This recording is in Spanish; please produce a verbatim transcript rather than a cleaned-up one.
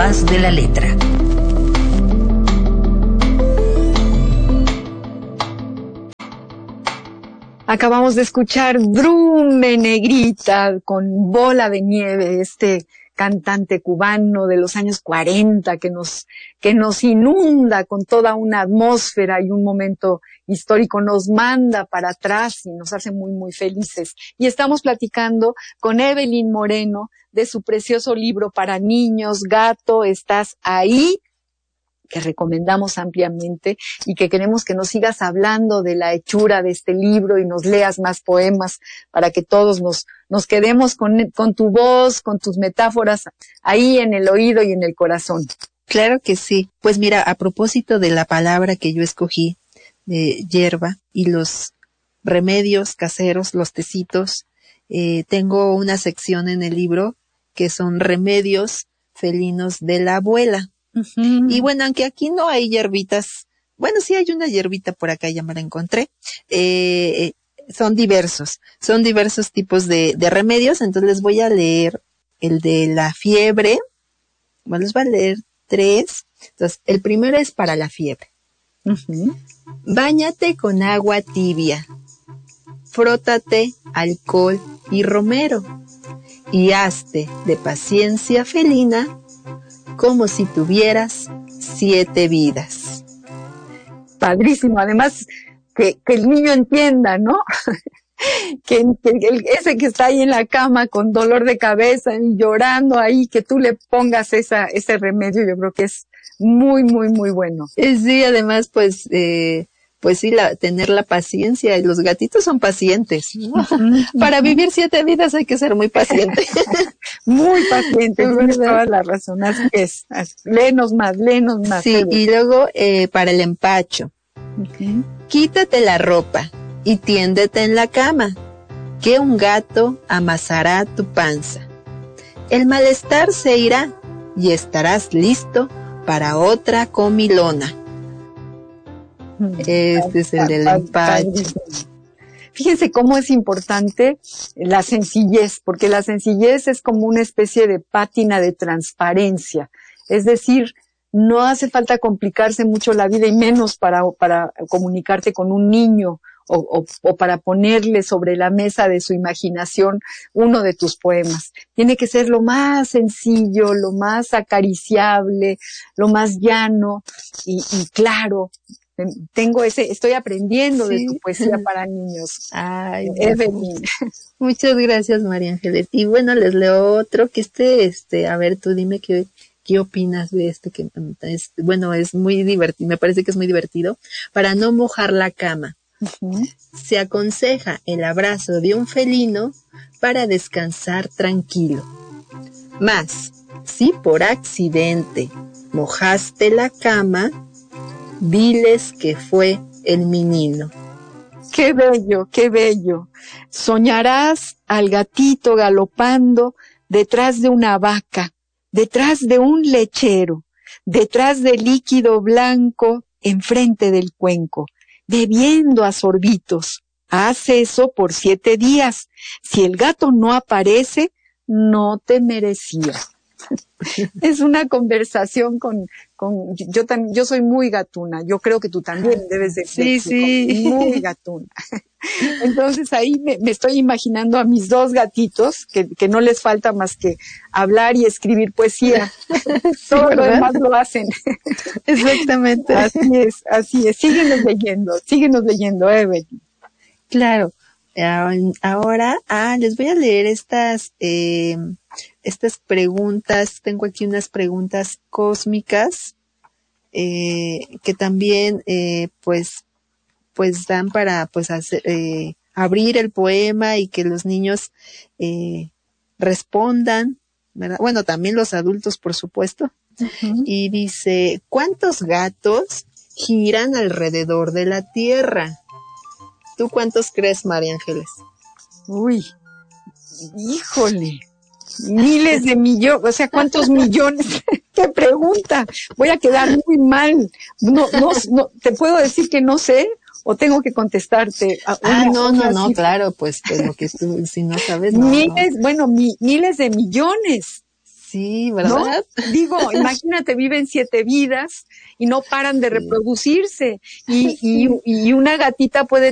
compás de la letra. Acabamos de escuchar Drume Negrita con Bola de Nieve, este cantante cubano de los años cuarenta que nos, que nos inunda con toda una atmósfera y un momento histórico, nos manda para atrás y nos hace muy, muy felices. Y estamos platicando con Evelyn Moreno de su precioso libro para niños, Gato, ¿estás ahí?, que recomendamos ampliamente y que queremos que nos sigas hablando de la hechura de este libro y nos leas más poemas para que todos nos, nos quedemos con, con tu voz, con tus metáforas ahí en el oído y en el corazón. Claro que sí. Pues mira, a propósito de la palabra que yo escogí, de hierba y los remedios caseros, los tecitos, eh, tengo una sección en el libro que son remedios felinos de la abuela. Uh-huh. Y bueno, aunque aquí no hay hierbitas, bueno, sí hay una hierbita por acá, ya me la encontré, eh, son diversos, son diversos tipos de, de remedios, entonces les voy a leer el de la fiebre, bueno, les voy a leer tres, entonces el primero es para la fiebre. Uh-huh. Báñate con agua tibia, frótate alcohol y romero, y hazte de paciencia felina como si tuvieras siete vidas. Padrísimo, además que, que el niño entienda, ¿no? que, que el, ese que está ahí en la cama con dolor de cabeza y llorando ahí, que tú le pongas esa, ese remedio, yo creo que es muy, muy, muy bueno. Sí, además, pues, eh, pues sí, la, tener la paciencia, y los gatitos son pacientes, ¿no? Para vivir siete vidas hay que ser muy paciente. Muy paciente, tienes toda la razón, así es, así, léenos más, léenos más. Sí, pero... y luego eh, para el empacho, okay. Quítate la ropa y tiéndete en la cama, que un gato amasará tu panza. El malestar se irá y estarás listo para otra comilona. Este es el del empacho. Fíjense cómo es importante la sencillez, porque la sencillez es como una especie de pátina de transparencia. Es decir, no hace falta complicarse mucho la vida y menos para, para comunicarte con un niño o, o, o para ponerle sobre la mesa de su imaginación uno de tus poemas. Tiene que ser lo más sencillo, lo más acariciable, lo más llano y, y claro. Tengo ese, estoy aprendiendo sí. de tu poesía para niños. Ay, Evelyn. Muchas gracias, María Ángeles. Y bueno, les leo otro que este, este, a ver, tú dime qué, qué opinas de este que es, bueno, es muy divertido, me parece que es muy divertido. Para no mojar la cama. Uh-huh. Se aconseja el abrazo de un felino para descansar tranquilo. Más, si por accidente mojaste la cama, diles que fue el menino. Qué bello, qué bello. Soñarás al gatito galopando detrás de una vaca, detrás de un lechero, detrás del líquido blanco enfrente del cuenco, bebiendo a sorbitos. Haz eso por siete días. Si el gato no aparece, no te merecía. Es una conversación con, con yo también, yo soy muy gatuna, yo creo que tú también debes de ser sí, sí. muy gatuna. Entonces ahí me, me estoy imaginando a mis dos gatitos, que, que no les falta más que hablar y escribir poesía. Sí, todo ¿verdad? Lo demás lo hacen. Exactamente. Así es, así es. Síguenos leyendo, síguenos leyendo, Evelyn. Claro. Ahora, ah, les voy a leer estas, eh, estas preguntas. Tengo aquí unas preguntas cósmicas, eh, que también, eh, pues, pues dan para, pues, hacer, eh, abrir el poema y que los niños, eh, respondan, ¿verdad? Bueno, también los adultos, por supuesto. Uh-huh. Y dice, ¿cuántos gatos giran alrededor de la Tierra? ¿Tú cuántos crees, María Ángeles? Uy, híjole, miles de millones, o sea, ¿cuántos millones? ¿Qué pregunta? Voy a quedar muy mal. No, no, no, ¿te puedo decir que no sé o tengo que contestarte? A una, ah, no, no, no, claro, pues, pues lo que tú, si no sabes, no. Miles, no. bueno, mi, miles de millones. Sí, ¿verdad? ¿No? Digo, imagínate, viven siete vidas y no paran de reproducirse. Y, Sí. y, y una gatita puede